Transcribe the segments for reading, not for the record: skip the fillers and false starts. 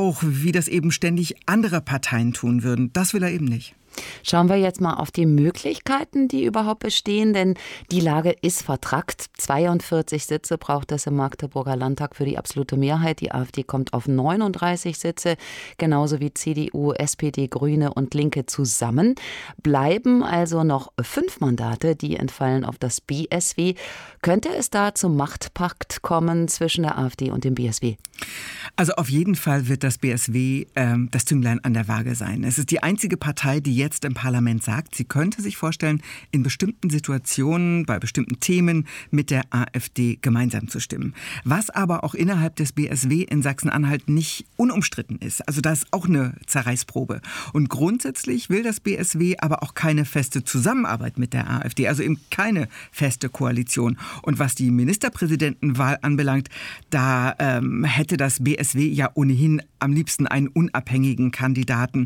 auch, wie das eben ständig andere Parteien tun würden. Das will er eben nicht. Schauen wir jetzt mal auf die Möglichkeiten, die überhaupt bestehen, denn die Lage ist vertrackt. 42 Sitze braucht es im Magdeburger Landtag für die absolute Mehrheit. Die AfD kommt auf 39 Sitze, genauso wie CDU, SPD, Grüne und Linke zusammen. Bleiben also noch 5 Mandate, die entfallen auf das BSW. Könnte es da zum Machtpakt kommen zwischen der AfD und dem BSW? Also auf jeden Fall wird das BSW das Zünglein an der Waage sein. Es ist die einzige Partei, die jetzt im Parlament sagt, sie könnte sich vorstellen, in bestimmten Situationen, bei bestimmten Themen mit der AfD gemeinsam zu stimmen. Was aber auch innerhalb des BSW in Sachsen-Anhalt nicht unumstritten ist. Also da ist auch eine Zerreißprobe. Und grundsätzlich will das BSW aber auch keine feste Zusammenarbeit mit der AfD, also eben keine feste Koalition. Und was die Ministerpräsidentenwahl anbelangt, da hätte das BSW ja ohnehin am liebsten einen unabhängigen Kandidaten.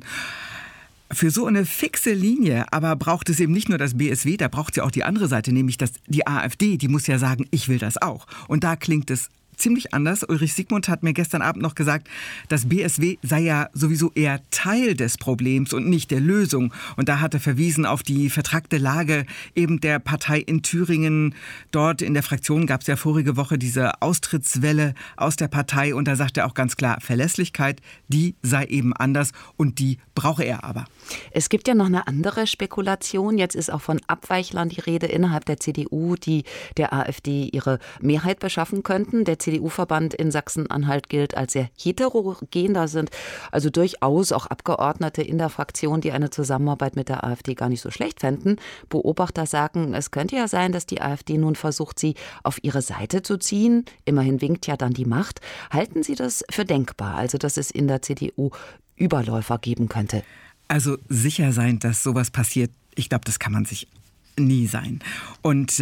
Für so eine fixe Linie aber braucht es eben nicht nur das BSW, da braucht es ja auch die andere Seite, nämlich die AfD, die muss ja sagen, ich will das auch. Und da klingt es ziemlich anders. Ulrich Siegmund hat mir gestern Abend noch gesagt, das BSW sei ja sowieso eher Teil des Problems und nicht der Lösung. Und da hat er verwiesen auf die vertrackte Lage eben der Partei in Thüringen. Dort in der Fraktion gab es ja vorige Woche diese Austrittswelle aus der Partei. Und da sagt er auch ganz klar, Verlässlichkeit, die sei eben anders und die brauche er aber. Es gibt ja noch eine andere Spekulation. Jetzt ist auch von Abweichlern die Rede innerhalb der CDU, die der AfD ihre Mehrheit beschaffen könnten. Der CDU-Verband in Sachsen-Anhalt gilt als sehr heterogen. Da sind also durchaus auch Abgeordnete in der Fraktion, die eine Zusammenarbeit mit der AfD gar nicht so schlecht fänden. Beobachter sagen, es könnte ja sein, dass die AfD nun versucht, sie auf ihre Seite zu ziehen. Immerhin winkt ja dann die Macht. Halten Sie das für denkbar, also dass es in der CDU Überläufer geben könnte? Also sicher sein, dass sowas passiert, ich glaube, das kann man sich nie sein. Und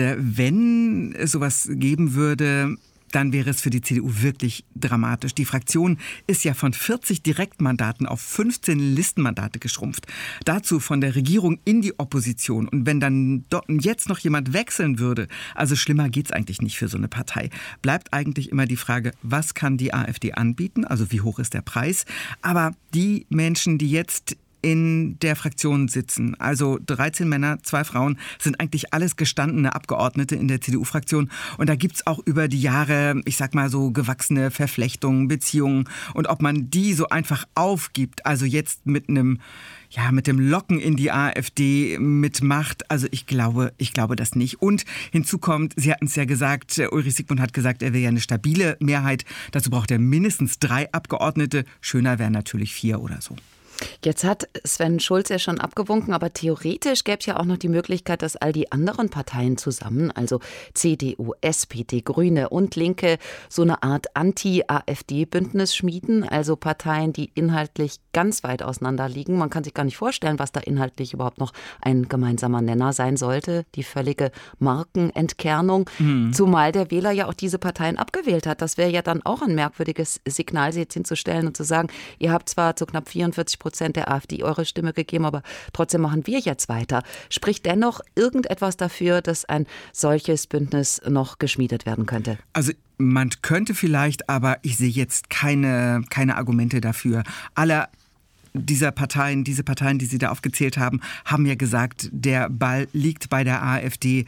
wenn es sowas geben würde, dann wäre es für die CDU wirklich dramatisch. Die Fraktion ist ja von 40 Direktmandaten auf 15 Listenmandate geschrumpft. Dazu von der Regierung in die Opposition. Und wenn dann jetzt noch jemand wechseln würde, also schlimmer geht's eigentlich nicht für so eine Partei, bleibt eigentlich immer die Frage, was kann die AfD anbieten? Also wie hoch ist der Preis? Aber die Menschen, die jetzt in der Fraktion sitzen. Also 13 Männer, 2 Frauen, sind eigentlich alles gestandene Abgeordnete in der CDU-Fraktion. Und da gibt's auch über die Jahre, ich sag mal so, gewachsene Verflechtungen, Beziehungen. Und ob man die so einfach aufgibt, also jetzt mit dem Locken in die AfD mitmacht, also ich glaube das nicht. Und hinzu kommt, Sie hatten es ja gesagt, Ulrich Siegmund hat gesagt, er will ja eine stabile Mehrheit. Dazu braucht er mindestens 3 Abgeordnete. Schöner wären natürlich 4 oder so. Jetzt hat Sven Schulz ja schon abgewunken, aber theoretisch gäbe es ja auch noch die Möglichkeit, dass all die anderen Parteien zusammen, also CDU, SPD, Grüne und Linke, so eine Art Anti-AfD-Bündnis schmieden, also Parteien, die inhaltlich ganz weit auseinander liegen. Man kann sich gar nicht vorstellen, was da inhaltlich überhaupt noch ein gemeinsamer Nenner sein sollte, die völlige Markenentkernung, zumal der Wähler ja auch diese Parteien abgewählt hat. Das wäre ja dann auch ein merkwürdiges Signal, sie jetzt hinzustellen und zu sagen, ihr habt zwar zu knapp 44% der AfD eure Stimme gegeben, aber trotzdem machen wir jetzt weiter. Spricht dennoch irgendetwas dafür, dass ein solches Bündnis noch geschmiedet werden könnte? Also man könnte vielleicht, aber ich sehe jetzt keine Argumente dafür. Diese Parteien, die Sie da aufgezählt haben, haben ja gesagt, der Ball liegt bei der AfD.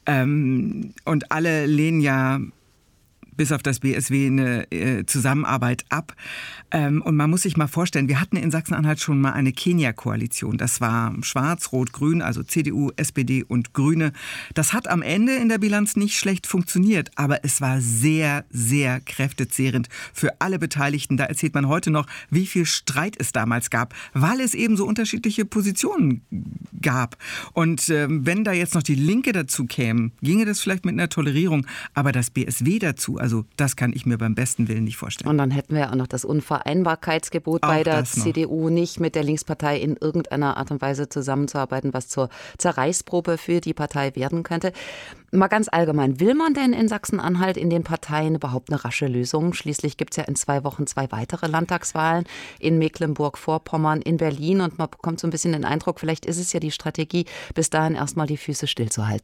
Und alle lehnen ja bis auf das BSW eine Zusammenarbeit ab. Und man muss sich mal vorstellen, wir hatten in Sachsen-Anhalt schon mal eine Kenia-Koalition. Das war Schwarz, Rot, Grün, also CDU, SPD und Grüne. Das hat am Ende in der Bilanz nicht schlecht funktioniert, aber es war sehr, sehr kräftezehrend für alle Beteiligten. Da erzählt man heute noch, wie viel Streit es damals gab, weil es eben so unterschiedliche Positionen gab. Und wenn da jetzt noch die Linke dazu käme, ginge das vielleicht mit einer Tolerierung, aber das BSW dazu, also das kann ich mir beim besten Willen nicht vorstellen. Und dann hätten wir auch noch das Unvereinbarkeitsgebot bei der CDU, nicht mit der Linkspartei in irgendeiner Art und Weise zusammenzuarbeiten, was zur Zerreißprobe für die Partei werden könnte. Mal ganz allgemein, will man denn in Sachsen-Anhalt in den Parteien überhaupt eine rasche Lösung? Schließlich gibt es ja in 2 Wochen 2 weitere Landtagswahlen in Mecklenburg-Vorpommern, in Berlin. Und man bekommt so ein bisschen den Eindruck, vielleicht ist es ja die Strategie, bis dahin erstmal die Füße stillzuhalten.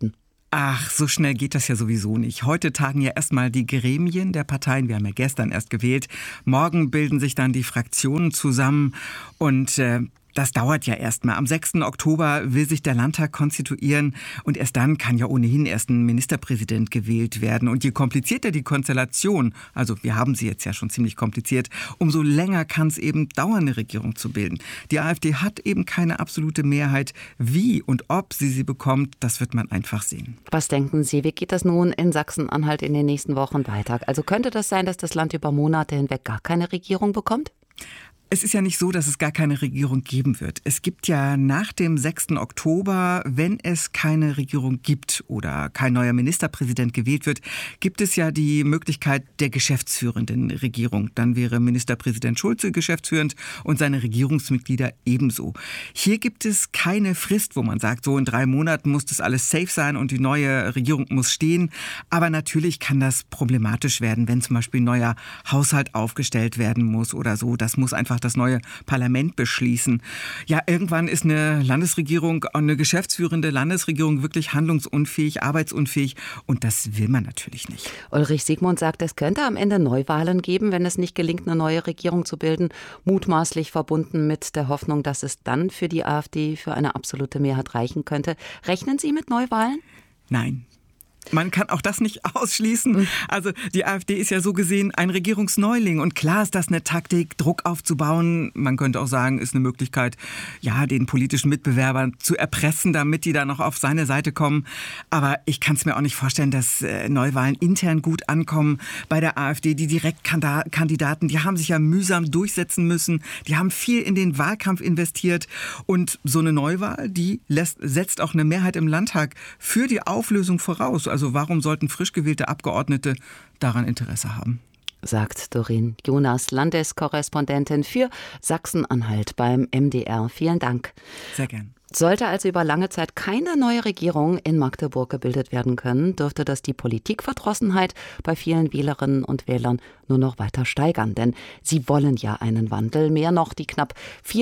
Ach, so schnell geht das ja sowieso nicht. Heute tagen ja erstmal die Gremien der Parteien. Wir haben ja gestern erst gewählt. Morgen bilden sich dann die Fraktionen zusammen und das dauert ja erstmal. Am 6. Oktober will sich der Landtag konstituieren und erst dann kann ja ohnehin erst ein Ministerpräsident gewählt werden. Und je komplizierter die Konstellation, also wir haben sie jetzt ja schon ziemlich kompliziert, umso länger kann es eben dauern, eine Regierung zu bilden. Die AfD hat eben keine absolute Mehrheit. Wie und ob sie bekommt, das wird man einfach sehen. Was denken Sie, wie geht das nun in Sachsen-Anhalt in den nächsten Wochen weiter? Also könnte das sein, dass das Land über Monate hinweg gar keine Regierung bekommt? Es ist ja nicht so, dass es gar keine Regierung geben wird. Es gibt ja nach dem 6. Oktober, wenn es keine Regierung gibt oder kein neuer Ministerpräsident gewählt wird, gibt es ja die Möglichkeit der geschäftsführenden Regierung. Dann wäre Ministerpräsident Schulze geschäftsführend und seine Regierungsmitglieder ebenso. Hier gibt es keine Frist, wo man sagt, so in 3 Monaten muss das alles safe sein und die neue Regierung muss stehen. Aber natürlich kann das problematisch werden, wenn zum Beispiel ein neuer Haushalt aufgestellt werden muss oder so. Das muss einfach das neue Parlament beschließen. Ja, irgendwann ist eine Landesregierung, eine geschäftsführende Landesregierung wirklich handlungsunfähig, arbeitsunfähig und das will man natürlich nicht. Ulrich Siegmund sagt, es könnte am Ende Neuwahlen geben, wenn es nicht gelingt, eine neue Regierung zu bilden, mutmaßlich verbunden mit der Hoffnung, dass es dann für die AfD für eine absolute Mehrheit reichen könnte. Rechnen Sie mit Neuwahlen? Nein. Man kann auch das nicht ausschließen. Also die AfD ist ja so gesehen ein Regierungsneuling. Und klar ist das eine Taktik, Druck aufzubauen. Man könnte auch sagen, ist eine Möglichkeit, ja, den politischen Mitbewerbern zu erpressen, damit die da noch auf seine Seite kommen. Aber ich kann es mir auch nicht vorstellen, dass Neuwahlen intern gut ankommen bei der AfD. Die Direktkandidaten, die haben sich ja mühsam durchsetzen müssen. Die haben viel in den Wahlkampf investiert. Und so eine Neuwahl, die setzt auch eine Mehrheit im Landtag für die Auflösung voraus. Also warum sollten frisch gewählte Abgeordnete daran Interesse haben? Sagt Doreen Jonas, Landeskorrespondentin für Sachsen-Anhalt beim MDR. Vielen Dank. Sehr gern. Sollte also über lange Zeit keine neue Regierung in Magdeburg gebildet werden können, dürfte das die Politikverdrossenheit bei vielen Wählerinnen und Wählern nur noch weiter steigern. Denn sie wollen ja einen Wandel. Mehr noch, die knapp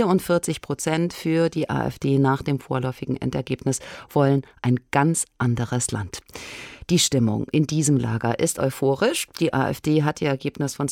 44% für die AfD nach dem vorläufigen Endergebnis wollen ein ganz anderes Land. Die Stimmung in diesem Lager ist euphorisch. Die AfD hat ihr Ergebnis von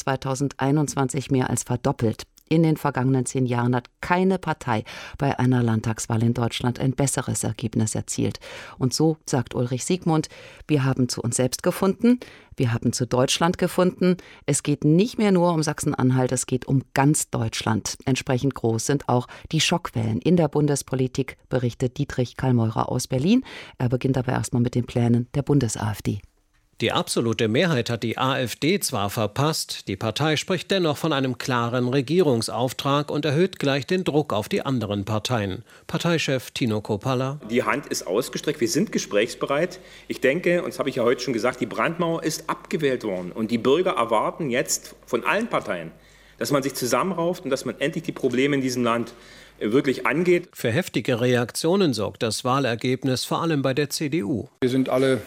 2021 mehr als verdoppelt. In den vergangenen 10 Jahren hat keine Partei bei einer Landtagswahl in Deutschland ein besseres Ergebnis erzielt. Und so sagt Ulrich Siegmund, wir haben zu uns selbst gefunden, wir haben zu Deutschland gefunden. Es geht nicht mehr nur um Sachsen-Anhalt, es geht um ganz Deutschland. Entsprechend groß sind auch die Schockwellen in der Bundespolitik, berichtet Dietrich Kallmeurer aus Berlin. Er beginnt aber erstmal mit den Plänen der Bundes-AfD. Die absolute Mehrheit hat die AfD zwar verpasst, die Partei spricht dennoch von einem klaren Regierungsauftrag und erhöht gleich den Druck auf die anderen Parteien. Parteichef Tino Kropalla. Die Hand ist ausgestreckt, wir sind gesprächsbereit. Ich denke, und das habe ich ja heute schon gesagt, die Brandmauer ist abgewählt worden. Und die Bürger erwarten jetzt von allen Parteien, dass man sich zusammenrauft und dass man endlich die Probleme in diesem Land wirklich angeht. Für heftige Reaktionen sorgt das Wahlergebnis vor allem bei der CDU. Wir sind alle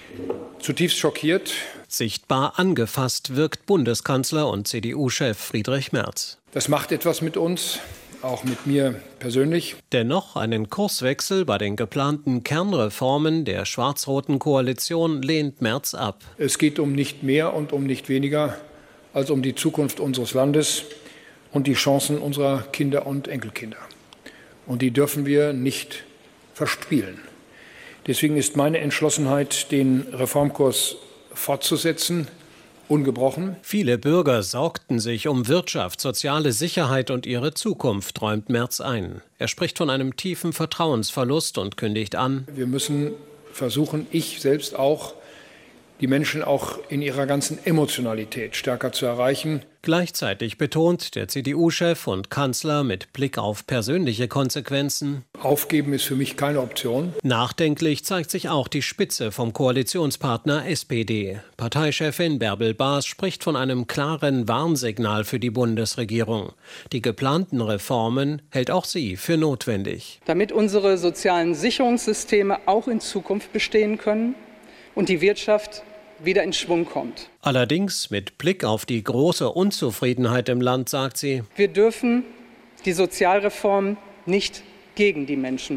zutiefst schockiert. Sichtbar angefasst wirkt Bundeskanzler und CDU-Chef Friedrich Merz. Das macht etwas mit uns, auch mit mir persönlich. Dennoch einen Kurswechsel bei den geplanten Kernreformen der schwarz-roten Koalition lehnt Merz ab. Es geht um nicht mehr und um nicht weniger als um die Zukunft unseres Landes und die Chancen unserer Kinder und Enkelkinder. Und die dürfen wir nicht verspielen. Deswegen ist meine Entschlossenheit, den Reformkurs fortzusetzen, ungebrochen. Viele Bürger sorgten sich um Wirtschaft, soziale Sicherheit und ihre Zukunft, räumt Merz ein. Er spricht von einem tiefen Vertrauensverlust und kündigt an: Wir müssen versuchen, ich selbst auch, die Menschen auch in ihrer ganzen Emotionalität stärker zu erreichen. Gleichzeitig betont der CDU-Chef und Kanzler mit Blick auf persönliche Konsequenzen: Aufgeben ist für mich keine Option. Nachdenklich zeigt sich auch die Spitze vom Koalitionspartner SPD. Parteichefin Bärbel Baas spricht von einem klaren Warnsignal für die Bundesregierung. Die geplanten Reformen hält auch sie für notwendig. Damit unsere sozialen Sicherungssysteme auch in Zukunft bestehen können und die Wirtschaft wieder in Schwung kommt. Allerdings mit Blick auf die große Unzufriedenheit im Land sagt sie: Wir dürfen die Sozialreform nicht gegen die Menschen machen.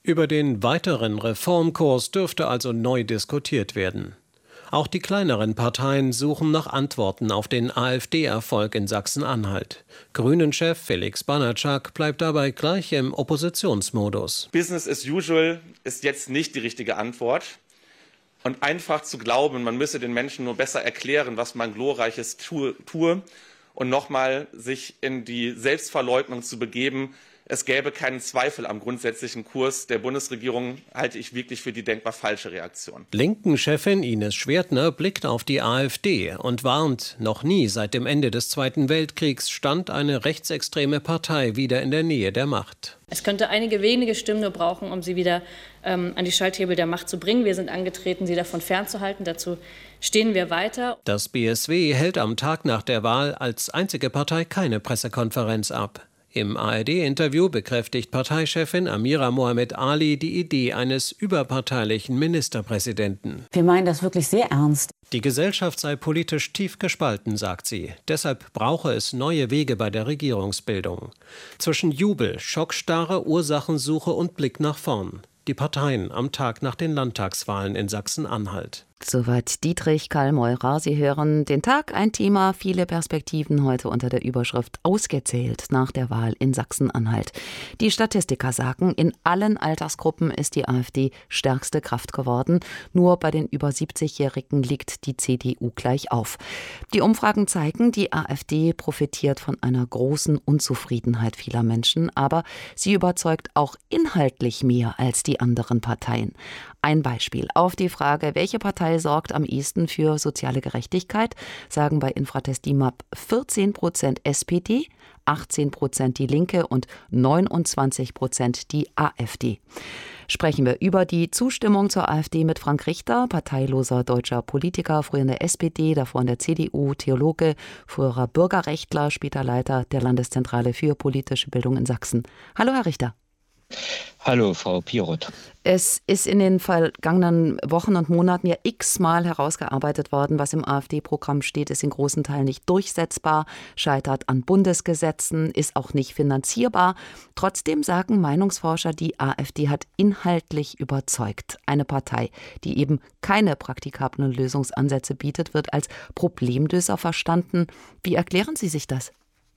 Über den weiteren Reformkurs dürfte also neu diskutiert werden. Auch die kleineren Parteien suchen nach Antworten auf den AfD-Erfolg in Sachsen-Anhalt. Grünen-Chef Felix Banatschak bleibt dabei gleich im Oppositionsmodus. Business as usual ist jetzt nicht die richtige Antwort. Und einfach zu glauben, man müsse den Menschen nur besser erklären, was man Glorreiches tue und nochmal sich in die Selbstverleugnung zu begeben, es gäbe keinen Zweifel am grundsätzlichen Kurs der Bundesregierung, halte ich wirklich für die denkbar falsche Reaktion. Linken-Chefin Ines Schwertner blickt auf die AfD und warnt, noch nie seit dem Ende des Zweiten Weltkriegs stand eine rechtsextreme Partei wieder in der Nähe der Macht. Es könnte einige wenige Stimmen nur brauchen, um sie wieder an die Schalthebel der Macht zu bringen. Wir sind angetreten, sie davon fernzuhalten. Dazu stehen wir weiter. Das BSW hält am Tag nach der Wahl als einzige Partei keine Pressekonferenz ab. Im ARD-Interview bekräftigt Parteichefin Amira Mohamed Ali die Idee eines überparteilichen Ministerpräsidenten. Wir meinen das wirklich sehr ernst. Die Gesellschaft sei politisch tief gespalten, sagt sie. Deshalb brauche es neue Wege bei der Regierungsbildung. Zwischen Jubel, Schockstarre, Ursachensuche und Blick nach vorn. Die Parteien am Tag nach den Landtagswahlen in Sachsen-Anhalt. Soweit Dietrich Kallmeurer. Sie hören den Tag, ein Thema, viele Perspektiven, heute unter der Überschrift Ausgezählt nach der Wahl in Sachsen-Anhalt. Die Statistiker sagen, in allen Altersgruppen ist die AfD stärkste Kraft geworden. Nur bei den über 70-Jährigen liegt die CDU gleich auf. Die Umfragen zeigen, die AfD profitiert von einer großen Unzufriedenheit vieler Menschen, aber sie überzeugt auch inhaltlich mehr als die anderen Parteien. Ein Beispiel. Auf die Frage, welche Partei sorgt am ehesten für soziale Gerechtigkeit, sagen bei Infratest DIMAP 14% SPD, 18% die Linke und 29% die AfD. Sprechen wir über die Zustimmung zur AfD mit Frank Richter, parteiloser deutscher Politiker, früher in der SPD, davor in der CDU, Theologe, früherer Bürgerrechtler, später Leiter der Landeszentrale für politische Bildung in Sachsen. Hallo, Herr Richter. Hallo, Frau Piroth. Es ist in den vergangenen Wochen und Monaten ja x-mal herausgearbeitet worden, was im AfD-Programm steht, ist in großen Teilen nicht durchsetzbar, scheitert an Bundesgesetzen, ist auch nicht finanzierbar. Trotzdem sagen Meinungsforscher, die AfD hat inhaltlich überzeugt. Eine Partei, die eben keine praktikablen Lösungsansätze bietet, wird als Problemlöser verstanden. Wie erklären Sie sich das?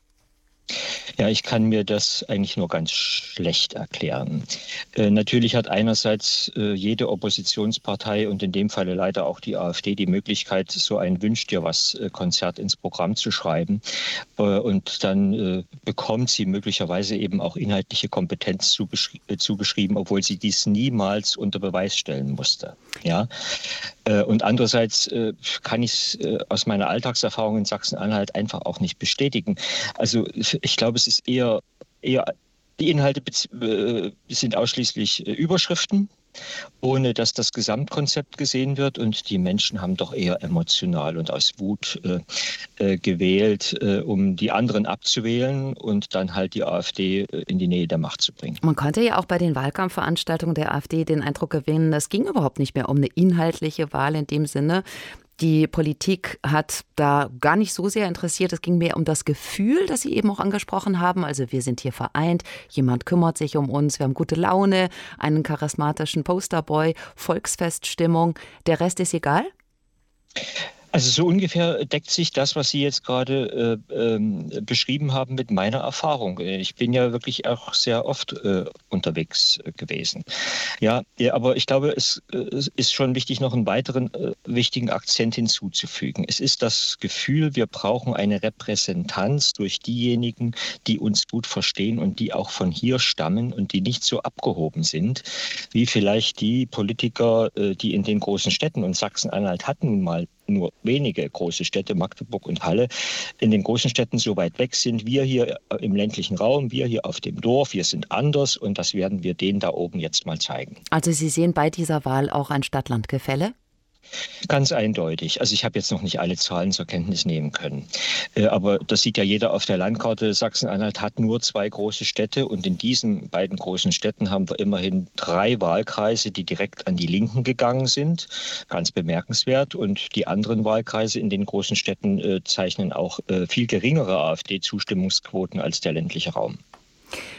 Ja, ich kann mir das eigentlich nur ganz schlecht erklären. Natürlich hat einerseits jede Oppositionspartei und in dem Falle leider auch die AfD die Möglichkeit, so ein Wünsch-dir-was-Konzert ins Programm zu schreiben. Und dann bekommt sie möglicherweise eben auch inhaltliche Kompetenz zugeschrieben, obwohl sie dies niemals unter Beweis stellen musste. Ja? Und andererseits kann ich es aus meiner Alltagserfahrung in Sachsen-Anhalt einfach auch nicht bestätigen. Also ich glaube, es ist eher die Inhalte sind ausschließlich Überschriften, ohne dass das Gesamtkonzept gesehen wird. Und die Menschen haben doch eher emotional und aus Wut gewählt, um die anderen abzuwählen und dann halt die AfD in die Nähe der Macht zu bringen. Man konnte ja auch bei den Wahlkampfveranstaltungen der AfD den Eindruck gewinnen, es ging überhaupt nicht mehr um eine inhaltliche Wahl in dem Sinne. Die Politik hat da gar nicht so sehr interessiert. Es ging mehr um das Gefühl, das Sie eben auch angesprochen haben. Also wir sind hier vereint, jemand kümmert sich um uns, wir haben gute Laune, einen charismatischen Posterboy, Volksfeststimmung. Der Rest ist egal? Also so ungefähr deckt sich das, was Sie jetzt gerade beschrieben haben, mit meiner Erfahrung. Ich bin ja wirklich auch sehr oft unterwegs gewesen. Ja, aber ich glaube, es ist schon wichtig, noch einen weiteren wichtigen Akzent hinzuzufügen. Es ist das Gefühl, wir brauchen eine Repräsentanz durch diejenigen, die uns gut verstehen und die auch von hier stammen und die nicht so abgehoben sind, wie vielleicht die Politiker, die in den großen Städten, und Sachsen-Anhalt hat nun mal nur wenige große Städte, Magdeburg und Halle, in den großen Städten so weit weg sind. Wir hier im ländlichen Raum, wir hier auf dem Dorf, wir sind anders und das werden wir denen da oben jetzt mal zeigen. Also Sie sehen bei dieser Wahl auch ein Stadt-Land-Gefälle? Ganz eindeutig. Also ich habe jetzt noch nicht alle Zahlen zur Kenntnis nehmen können. Aber das sieht ja jeder auf der Landkarte. Sachsen-Anhalt hat nur 2 große Städte und in diesen beiden großen Städten haben wir immerhin 3 Wahlkreise, die direkt an die Linken gegangen sind. Ganz bemerkenswert. Und die anderen Wahlkreise in den großen Städten zeichnen auch viel geringere AfD-Zustimmungsquoten als der ländliche Raum.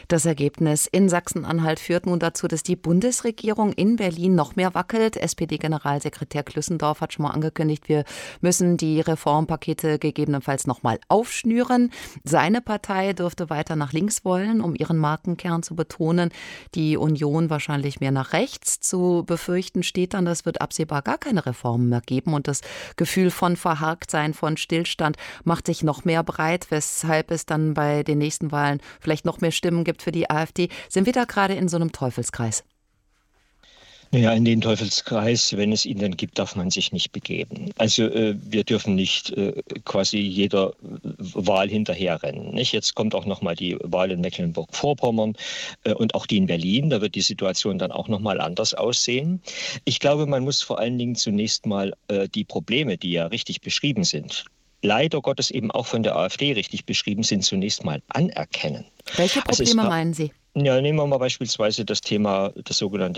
Das Ergebnis in Sachsen-Anhalt führt nun dazu, dass die Bundesregierung in Berlin noch mehr wackelt. SPD-Generalsekretär Klüssendorf hat schon mal angekündigt, wir müssen die Reformpakete gegebenenfalls noch mal aufschnüren. Seine Partei dürfte weiter nach links wollen, um ihren Markenkern zu betonen. Die Union wahrscheinlich mehr nach rechts. Zu befürchten steht dann, es wird absehbar gar keine Reformen mehr geben. Und das Gefühl von Verharktsein, von Stillstand macht sich noch mehr breit, weshalb es dann bei den nächsten Wahlen vielleicht noch mehr Stimmen gibt für die AfD. Sind wir da gerade in so einem Teufelskreis? Naja, in den Teufelskreis, wenn es ihn denn gibt, darf man sich nicht begeben. Also wir dürfen nicht quasi jeder Wahl hinterherrennen. Nicht? Jetzt kommt auch noch mal die Wahl in Mecklenburg-Vorpommern und auch die in Berlin. Da wird die Situation dann auch noch mal anders aussehen. Ich glaube, man muss vor allen Dingen zunächst mal die Probleme, die ja richtig beschrieben sind, leider Gottes eben auch von der AfD richtig beschrieben sind, zunächst mal anerkennen. Welche Probleme meinen Sie? Ja, nehmen wir mal beispielsweise das Thema der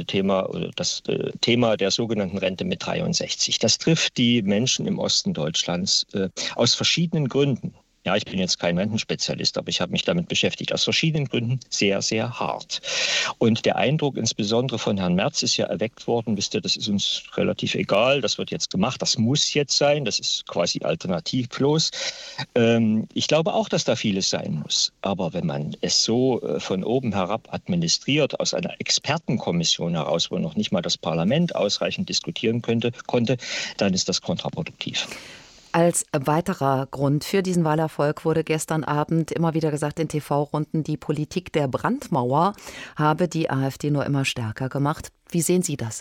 sogenannten Rente mit 63. Das trifft die Menschen im Osten Deutschlands aus verschiedenen Gründen. Ja, ich bin jetzt kein Rentenspezialist, aber ich habe mich damit beschäftigt. Aus verschiedenen Gründen sehr, sehr hart. Und der Eindruck insbesondere von Herrn Merz ist ja erweckt worden, wisst ihr, das ist uns relativ egal, das wird jetzt gemacht, das muss jetzt sein, das ist quasi alternativlos. Ich glaube auch, dass da vieles sein muss. Aber wenn man es so von oben herab administriert, aus einer Expertenkommission heraus, wo noch nicht mal das Parlament ausreichend diskutieren konnte, dann ist das kontraproduktiv. Als weiterer Grund für diesen Wahlerfolg wurde gestern Abend immer wieder gesagt in TV-Runden, die Politik der Brandmauer habe die AfD nur immer stärker gemacht. Wie sehen Sie das?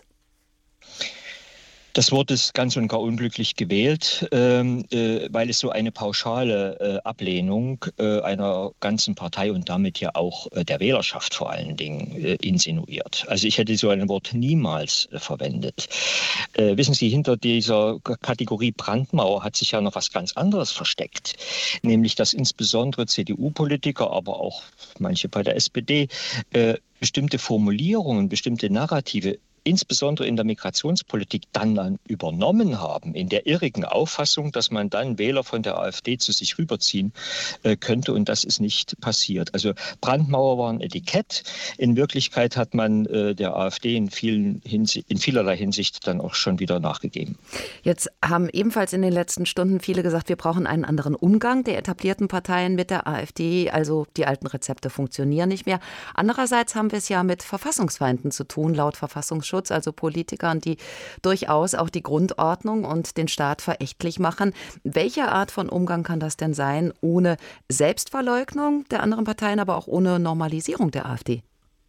Das Wort ist ganz und gar unglücklich gewählt, weil es so eine pauschale Ablehnung einer ganzen Partei und damit ja auch der Wählerschaft vor allen Dingen insinuiert. Also ich hätte so ein Wort niemals verwendet. Wissen Sie, hinter dieser Kategorie Brandmauer hat sich ja noch was ganz anderes versteckt, nämlich dass insbesondere CDU-Politiker, aber auch manche bei der SPD, bestimmte Formulierungen, bestimmte Narrative insbesondere in der Migrationspolitik dann übernommen haben, in der irrigen Auffassung, dass man dann Wähler von der AfD zu sich rüberziehen könnte, und das ist nicht passiert. Also Brandmauer war ein Etikett. In Wirklichkeit hat man der AfD in vielerlei Hinsicht dann auch schon wieder nachgegeben. Jetzt haben ebenfalls in den letzten Stunden viele gesagt, wir brauchen einen anderen Umgang der etablierten Parteien mit der AfD, also die alten Rezepte funktionieren nicht mehr. Andererseits haben wir es ja mit Verfassungsfeinden zu tun, laut Verfassungsschutz, also Politikern, die durchaus auch die Grundordnung und den Staat verächtlich machen. Welche Art von Umgang kann das denn sein, ohne Selbstverleugnung der anderen Parteien, aber auch ohne Normalisierung der AfD?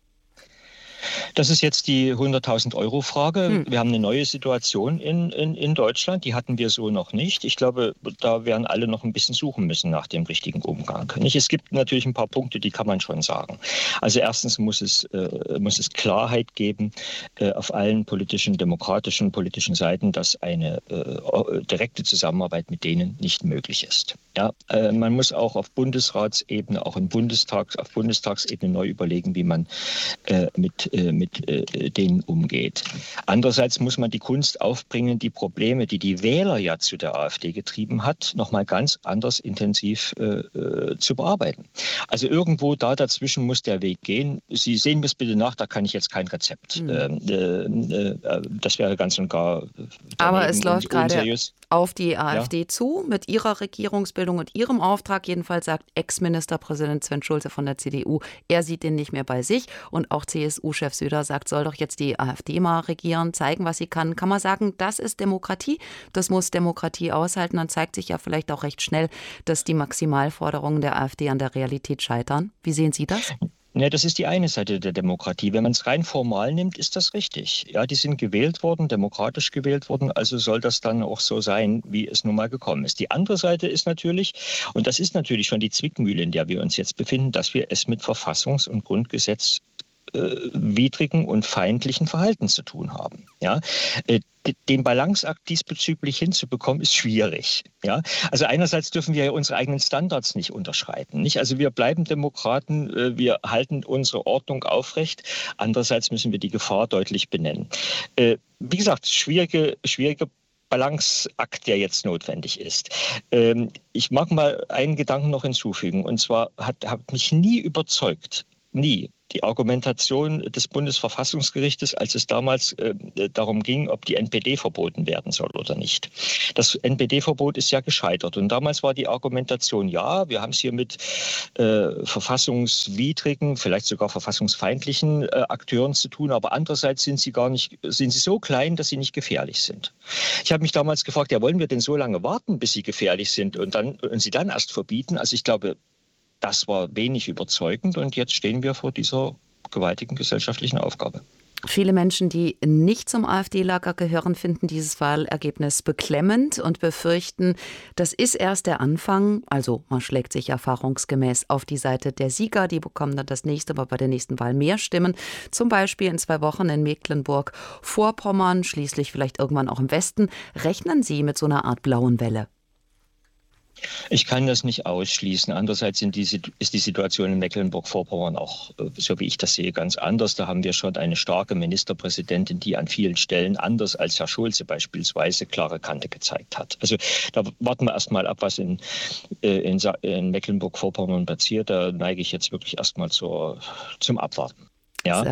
Das ist jetzt die 100.000-Euro-Frage. Wir haben eine neue Situation in Deutschland, die hatten wir so noch nicht. Ich glaube, da werden alle noch ein bisschen suchen müssen nach dem richtigen Umgang. Es gibt natürlich ein paar Punkte, die kann man schon sagen. Also erstens muss es Klarheit geben auf allen demokratischen politischen Seiten, dass eine direkte Zusammenarbeit mit denen nicht möglich ist. Ja, man muss auch auf Bundesratsebene, auch auf Bundestagsebene neu überlegen, wie man mit denen umgeht. Andererseits muss man die Kunst aufbringen, die Probleme, die die Wähler ja zu der AfD getrieben hat, nochmal ganz anders intensiv zu bearbeiten. Also irgendwo da dazwischen muss der Weg gehen. Sie sehen mir es bitte nach, da kann ich jetzt kein Rezept. Das wäre ganz und gar aber es läuft gerade auf die AfD zu mit ihrer Regierungsbildung und ihrem Auftrag. Jedenfalls sagt Ex-Ministerpräsident Sven Schulze von der CDU, er sieht den nicht mehr bei sich. Und auch CSU-Chef Söder sagt, soll doch jetzt die AfD mal regieren, zeigen, was sie kann. Kann man sagen, das ist Demokratie? Das muss Demokratie aushalten. Dann zeigt sich ja vielleicht auch recht schnell, dass die Maximalforderungen der AfD an der Realität scheitern. Wie sehen Sie das? Ja, das ist die eine Seite der Demokratie. Wenn man es rein formal nimmt, ist das richtig. Ja, die sind gewählt worden, demokratisch gewählt worden, also soll das dann auch so sein, wie es nun mal gekommen ist. Die andere Seite ist natürlich, und das ist natürlich schon die Zwickmühle, in der wir uns jetzt befinden, dass wir es mit Verfassungs- und Grundgesetzwidrigen und feindlichen Verhalten zu tun haben. Ja, den Balanceakt diesbezüglich hinzubekommen, ist schwierig. Ja? Also einerseits dürfen wir ja unsere eigenen Standards nicht unterschreiten. Nicht? Also wir bleiben Demokraten, wir halten unsere Ordnung aufrecht. Andererseits müssen wir die Gefahr deutlich benennen. Wie gesagt, schwierige Balanceakt, der jetzt notwendig ist. Ich mag mal einen Gedanken noch hinzufügen. Und zwar hat mich nie überzeugt, nie. Die Argumentation des Bundesverfassungsgerichtes, als es damals darum ging, ob die NPD verboten werden soll oder nicht. Das NPD-Verbot ist ja gescheitert. Und damals war die Argumentation, ja, wir haben es hier mit verfassungswidrigen, vielleicht sogar verfassungsfeindlichen Akteuren zu tun, aber andererseits sind sie so klein, dass sie nicht gefährlich sind. Ich habe mich damals gefragt, ja, wollen wir denn so lange warten, bis sie gefährlich sind und sie dann erst verbieten? Also ich glaube, das war wenig überzeugend und jetzt stehen wir vor dieser gewaltigen gesellschaftlichen Aufgabe. Viele Menschen, die nicht zum AfD-Lager gehören, finden dieses Wahlergebnis beklemmend und befürchten, das ist erst der Anfang. Also man schlägt sich erfahrungsgemäß auf die Seite der Sieger. Die bekommen dann das nächste Mal bei der nächsten Wahl mehr Stimmen. Zum Beispiel in 2 Wochen in Mecklenburg-Vorpommern, schließlich vielleicht irgendwann auch im Westen. Rechnen Sie mit so einer Art blauen Welle? Ich kann das nicht ausschließen. Andererseits ist die Situation in Mecklenburg-Vorpommern auch, so wie ich das sehe, ganz anders. Da haben wir schon eine starke Ministerpräsidentin, die an vielen Stellen, anders als Herr Schulze beispielsweise, klare Kante gezeigt hat. Also da warten wir erst mal ab, was in Mecklenburg-Vorpommern passiert. Da neige ich jetzt wirklich erst mal zum Abwarten. Ja.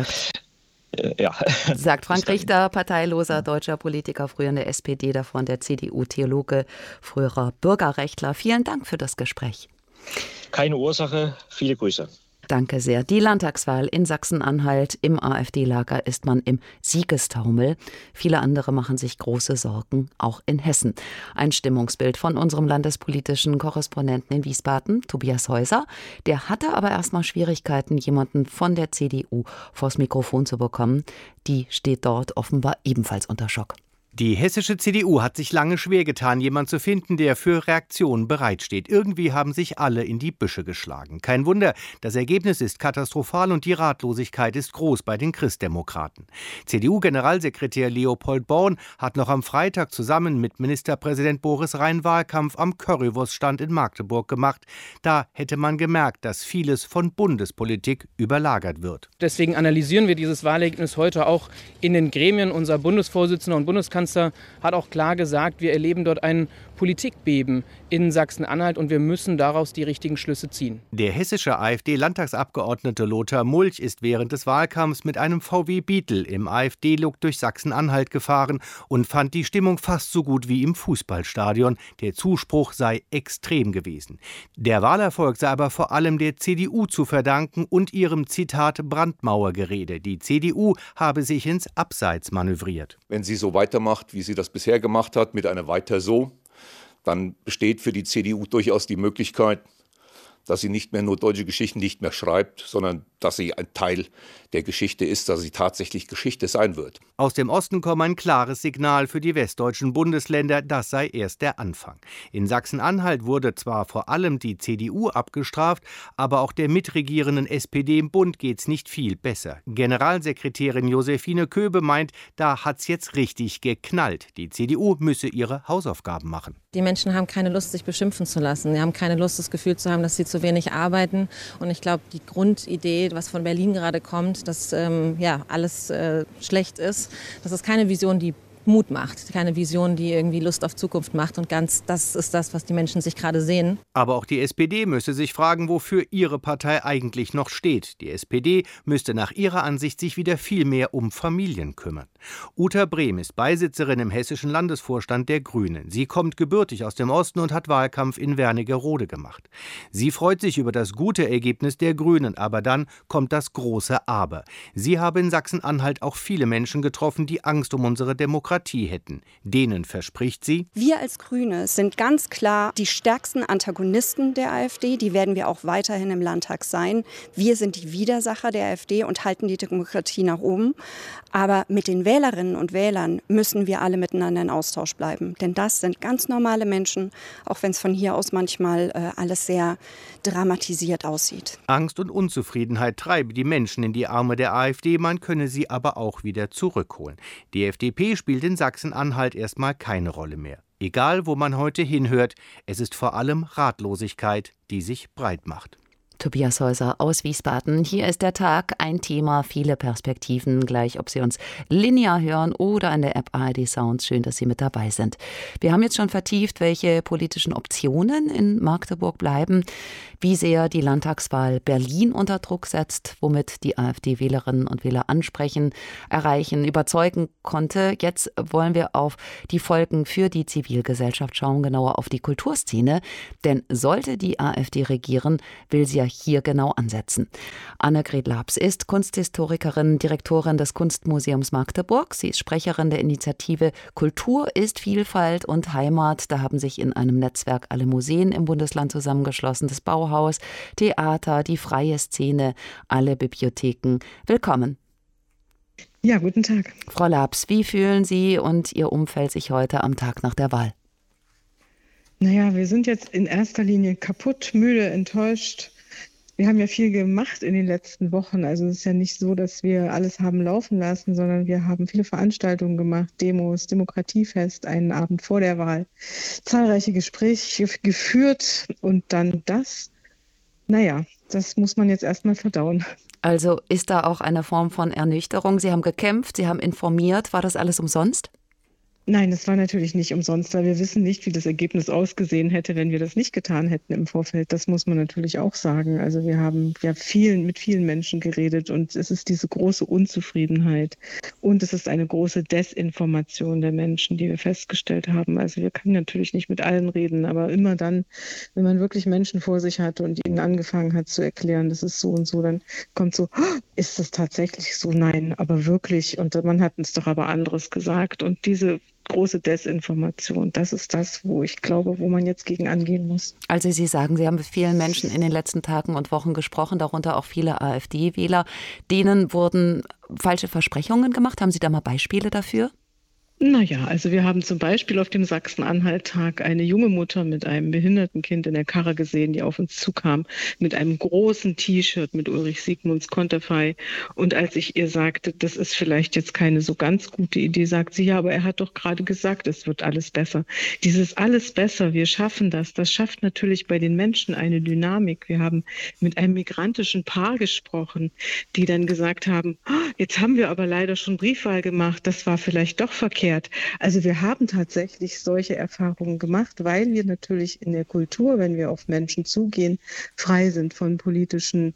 Ja. Sagt Frank Richter, parteiloser deutscher Politiker, früher in der SPD, davor in der CDU, Theologe, früherer Bürgerrechtler. Vielen Dank für das Gespräch. Keine Ursache, viele Grüße. Danke sehr. Die Landtagswahl in Sachsen-Anhalt im AfD-Lager ist man im Siegestaumel. Viele andere machen sich große Sorgen, auch in Hessen. Ein Stimmungsbild von unserem landespolitischen Korrespondenten in Wiesbaden, Tobias Häuser. Der hatte aber erstmal Schwierigkeiten, jemanden von der CDU vors Mikrofon zu bekommen. Die steht dort offenbar ebenfalls unter Schock. Die hessische CDU hat sich lange schwer getan, jemanden zu finden, der für Reaktionen bereitsteht. Irgendwie haben sich alle in die Büsche geschlagen. Kein Wunder, das Ergebnis ist katastrophal und die Ratlosigkeit ist groß bei den Christdemokraten. CDU-Generalsekretär Leopold Born hat noch am Freitag zusammen mit Ministerpräsident Boris Rhein Wahlkampf am Currywurststand in Magdeburg gemacht. Da hätte man gemerkt, dass vieles von Bundespolitik überlagert wird. Deswegen analysieren wir dieses Wahlergebnis heute auch in den Gremien. Unser Bundesvorsitzender und Bundeskanzler hat auch klar gesagt, wir erleben dort ein Politikbeben in Sachsen-Anhalt und wir müssen daraus die richtigen Schlüsse ziehen. Der hessische AfD-Landtagsabgeordnete Lothar Mulch ist während des Wahlkampfs mit einem VW Beetle im AfD-Look durch Sachsen-Anhalt gefahren und fand die Stimmung fast so gut wie im Fußballstadion. Der Zuspruch sei extrem gewesen. Der Wahlerfolg sei aber vor allem der CDU zu verdanken und ihrem, Zitat, Brandmauergerede. Die CDU habe sich ins Abseits manövriert. Wenn sie so weitermacht, wie sie das bisher gemacht hat, mit einer Weiter so, dann besteht für die CDU durchaus die Möglichkeit, dass sie nicht mehr nur deutsche Geschichten nicht mehr schreibt, sondern dass sie ein Teil der Geschichte ist, dass sie tatsächlich Geschichte sein wird. Aus dem Osten komme ein klares Signal für die westdeutschen Bundesländer, das sei erst der Anfang. In Sachsen-Anhalt wurde zwar vor allem die CDU abgestraft, aber auch der mitregierenden SPD im Bund geht's nicht viel besser. Generalsekretärin Josephine Köbe meint, da hat's jetzt richtig geknallt. Die CDU müsse ihre Hausaufgaben machen. Die Menschen haben keine Lust, sich beschimpfen zu lassen. Sie haben keine Lust, das Gefühl zu haben, dass sie zu wenig arbeiten. Und ich glaube, die Grundidee, was von Berlin gerade kommt, dass alles schlecht ist, das ist keine Vision, die Mut macht, keine Vision, die irgendwie Lust auf Zukunft macht. Und das ist das, was die Menschen sich gerade sehen. Aber auch die SPD müsse sich fragen, wofür ihre Partei eigentlich noch steht. Die SPD müsste nach ihrer Ansicht sich wieder viel mehr um Familien kümmern. Uta Brehm ist Beisitzerin im hessischen Landesvorstand der Grünen. Sie kommt gebürtig aus dem Osten und hat Wahlkampf in Wernigerode gemacht. Sie freut sich über das gute Ergebnis der Grünen, aber dann kommt das große Aber. Sie habe in Sachsen-Anhalt auch viele Menschen getroffen, die Angst um unsere Demokratie hätten. Denen verspricht sie: Wir als Grüne sind ganz klar die stärksten Antagonisten der AfD. Die werden wir auch weiterhin im Landtag sein. Wir sind die Widersacher der AfD und halten die Demokratie nach oben. Aber mit den Wählerinnen und Wählern müssen wir alle miteinander in Austausch bleiben. Denn das sind ganz normale Menschen, auch wenn es von hier aus manchmal alles sehr dramatisiert aussieht. Angst und Unzufriedenheit treibe die Menschen in die Arme der AfD, man könne sie aber auch wieder zurückholen. Die FDP spielt in Sachsen-Anhalt erstmal keine Rolle mehr. Egal, wo man heute hinhört, es ist vor allem Ratlosigkeit, die sich breit macht. Tobias Häuser aus Wiesbaden. Hier ist der Tag, ein Thema, viele Perspektiven, gleich ob Sie uns linear hören oder in der App ARD Sounds. Schön, dass Sie mit dabei sind. Wir haben jetzt schon vertieft, welche politischen Optionen in Magdeburg bleiben, wie sehr die Landtagswahl Berlin unter Druck setzt, womit die AfD-Wählerinnen und Wähler ansprechen, erreichen, überzeugen konnte. Jetzt wollen wir auf die Folgen für die Zivilgesellschaft schauen, genauer auf die Kulturszene. Denn sollte die AfD regieren, will sie ja hier genau ansetzen. Annegret Labs ist Kunsthistorikerin, Direktorin des Kunstmuseums Magdeburg. Sie ist Sprecherin der Initiative Kultur ist Vielfalt und Heimat. Da haben sich in einem Netzwerk alle Museen im Bundesland zusammengeschlossen, das Bauhaus, Theater, die freie Szene, alle Bibliotheken. Willkommen. Ja, guten Tag. Frau Labs, wie fühlen Sie und Ihr Umfeld sich heute am Tag nach der Wahl? Naja, wir sind jetzt in erster Linie kaputt, müde, enttäuscht. Wir haben ja viel gemacht in den letzten Wochen. Also es ist ja nicht so, dass wir alles haben laufen lassen, sondern wir haben viele Veranstaltungen gemacht, Demos, Demokratiefest, einen Abend vor der Wahl, zahlreiche Gespräche geführt und dann das. Naja, das muss man jetzt erstmal verdauen. Also ist da auch eine Form von Ernüchterung? Sie haben gekämpft, Sie haben informiert. War das alles umsonst? Nein, das war natürlich nicht umsonst, weil wir wissen nicht, wie das Ergebnis ausgesehen hätte, wenn wir das nicht getan hätten im Vorfeld. Das muss man natürlich auch sagen. Also wir haben ja mit vielen Menschen geredet und es ist diese große Unzufriedenheit und es ist eine große Desinformation der Menschen, die wir festgestellt haben. Also wir können natürlich nicht mit allen reden, aber immer dann, wenn man wirklich Menschen vor sich hat und ihnen angefangen hat zu erklären, das ist so und so, dann kommt so, ist das tatsächlich so? Nein, aber wirklich. Und man hat uns doch aber anderes gesagt. Und diese große Desinformation, das ist das, wo ich glaube, wo man jetzt gegen angehen muss. Also Sie sagen, Sie haben mit vielen Menschen in den letzten Tagen und Wochen gesprochen, darunter auch viele AfD-Wähler. Denen wurden falsche Versprechungen gemacht. Haben Sie da mal Beispiele dafür? Naja, also wir haben zum Beispiel auf dem Sachsen-Anhalt-Tag eine junge Mutter mit einem behinderten Kind in der Karre gesehen, die auf uns zukam, mit einem großen T-Shirt mit Ulrich Siegmunds Konterfei. Und als ich ihr sagte, das ist vielleicht jetzt keine so ganz gute Idee, sagt sie, ja, aber er hat doch gerade gesagt, es wird alles besser. Dieses alles besser, wir schaffen das schafft natürlich bei den Menschen eine Dynamik. Wir haben mit einem migrantischen Paar gesprochen, die dann gesagt haben, jetzt haben wir aber leider schon Briefwahl gemacht, das war vielleicht doch verkehrt. Also wir haben tatsächlich solche Erfahrungen gemacht, weil wir natürlich in der Kultur, wenn wir auf Menschen zugehen, frei sind von politischen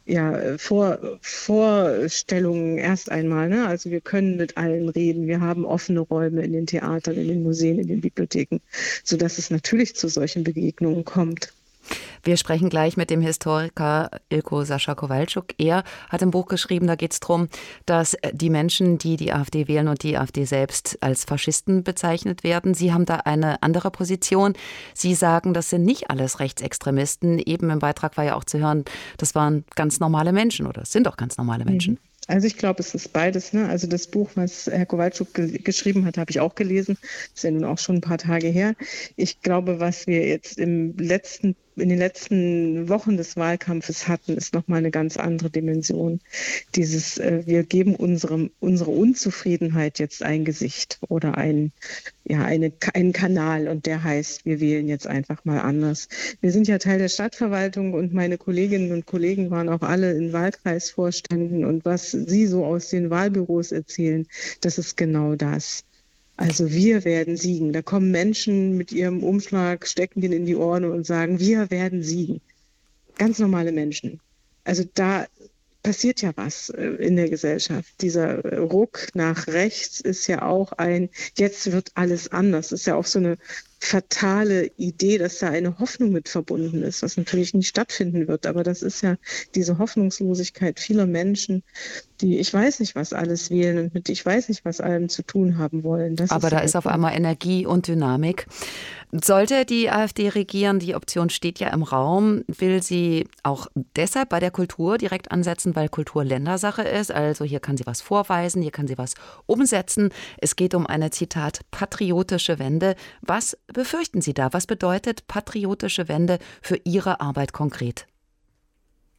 Vorstellungen erst einmal. Ne? Also wir können mit allen reden. Wir haben offene Räume in den Theatern, in den Museen, in den Bibliotheken, sodass es natürlich zu solchen Begegnungen kommt. Wir sprechen gleich mit dem Historiker Ilko Sascha Kowalczuk. Er hat ein Buch geschrieben, da geht es darum, dass die Menschen, die die AfD wählen und die AfD selbst als Faschisten bezeichnet werden. Sie haben da eine andere Position. Sie sagen, das sind nicht alles Rechtsextremisten. Eben im Beitrag war ja auch zu hören, das waren ganz normale Menschen oder es sind auch ganz normale Menschen. Also ich glaube, es ist beides. Ne? Also das Buch, was Herr Kowalczuk geschrieben hat, habe ich auch gelesen. Das ist ja nun auch schon ein paar Tage her. Ich glaube, was wir jetzt in den letzten Wochen des Wahlkampfes hatten, ist nochmal eine ganz andere Dimension. Wir geben unsere Unzufriedenheit jetzt ein Gesicht oder einen Kanal und der heißt, wir wählen jetzt einfach mal anders. Wir sind ja Teil der Stadtverwaltung und meine Kolleginnen und Kollegen waren auch alle in Wahlkreisvorständen und was sie so aus den Wahlbüros erzählen, das ist genau das. Also wir werden siegen. Da kommen Menschen mit ihrem Umschlag, stecken den in die Ohren und sagen, wir werden siegen. Ganz normale Menschen. Also da passiert ja was in der Gesellschaft. Dieser Ruck nach rechts ist ja auch jetzt wird alles anders. Das ist ja auch so eine fatale Idee, dass da eine Hoffnung mit verbunden ist, was natürlich nicht stattfinden wird. Aber das ist ja diese Hoffnungslosigkeit vieler Menschen, die ich weiß nicht, was alles wählen und mit ich weiß nicht, was allem zu tun haben wollen. Aber da ist auf einmal Energie und Dynamik. Sollte die AfD regieren, die Option steht ja im Raum, will sie auch deshalb bei der Kultur direkt ansetzen, weil Kultur Ländersache ist. Also hier kann sie was vorweisen, hier kann sie was umsetzen. Es geht um eine, Zitat, patriotische Wende. Was befürchten Sie da? Was bedeutet patriotische Wende für Ihre Arbeit konkret?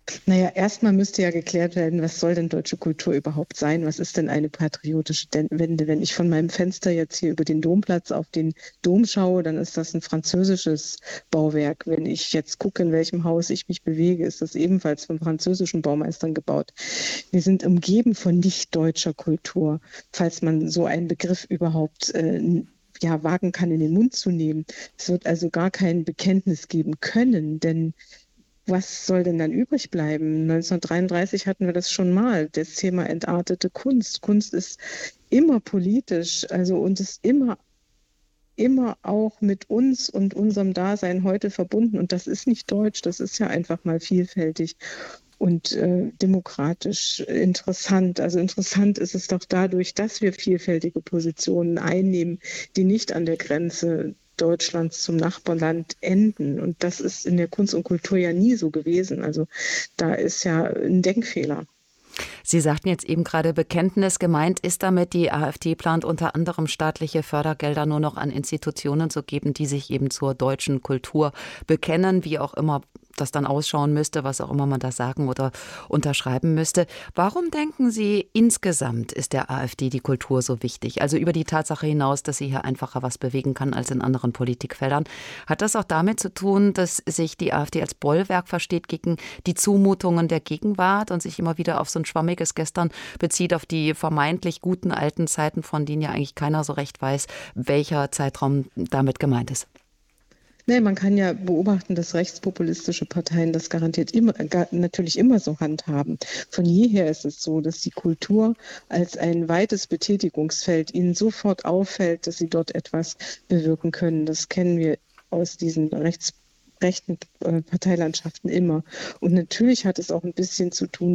Naja, erstmal müsste ja geklärt werden, was soll denn deutsche Kultur überhaupt sein? Was ist denn eine patriotische Wende? Wenn ich von meinem Fenster jetzt hier über den Domplatz auf den Dom schaue, dann ist das ein französisches Bauwerk. Wenn ich jetzt gucke, in welchem Haus ich mich bewege, ist das ebenfalls von französischen Baumeistern gebaut. Wir sind umgeben von nicht deutscher Kultur, falls man so einen Begriff überhaupt wagen kann, in den Mund zu nehmen. Es wird also gar kein Bekenntnis geben können, denn was soll denn dann übrig bleiben? 1933 hatten wir das schon mal, das Thema entartete Kunst. Kunst ist immer politisch, und ist immer auch mit uns und unserem Dasein heute verbunden. Und das ist nicht deutsch, das ist ja einfach mal vielfältig und demokratisch interessant. Also interessant ist es doch dadurch, dass wir vielfältige Positionen einnehmen, die nicht an der Grenze Deutschlands zum Nachbarland enden. Und das ist in der Kunst und Kultur ja nie so gewesen. Also da ist ja ein Denkfehler. Sie sagten jetzt eben gerade Bekenntnis. Gemeint ist damit, die AfD plant unter anderem staatliche Fördergelder nur noch an Institutionen zu geben, die sich eben zur deutschen Kultur bekennen, wie auch immer das dann ausschauen müsste, was auch immer man da sagen oder unterschreiben müsste. Warum denken Sie, insgesamt ist der AfD die Kultur so wichtig? Also über die Tatsache hinaus, dass sie hier einfacher was bewegen kann als in anderen Politikfeldern. Hat das auch damit zu tun, dass sich die AfD als Bollwerk versteht gegen die Zumutungen der Gegenwart und sich immer wieder auf so ein schwammiges Gestern bezieht, auf die vermeintlich guten alten Zeiten, von denen ja eigentlich keiner so recht weiß, welcher Zeitraum damit gemeint ist? Nee, man kann ja beobachten, dass rechtspopulistische Parteien das garantiert natürlich immer so handhaben. Von jeher ist es so, dass die Kultur als ein weites Betätigungsfeld ihnen sofort auffällt, dass sie dort etwas bewirken können. Das kennen wir aus diesen rechten Parteilandschaften immer. Und natürlich hat es auch ein bisschen